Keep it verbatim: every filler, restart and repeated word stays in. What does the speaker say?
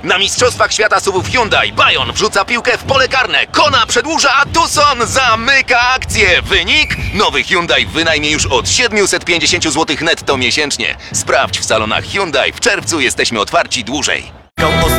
Na Mistrzostwach Świata suwów Hyundai Bayon wrzuca piłkę w pole karne, Kona przedłuża, a Tucson zamyka akcję. Wynik? Nowy Hyundai w wynajmie już od siedemset pięćdziesiąt złotych netto miesięcznie. Sprawdź w salonach Hyundai. W czerwcu jesteśmy otwarci dłużej.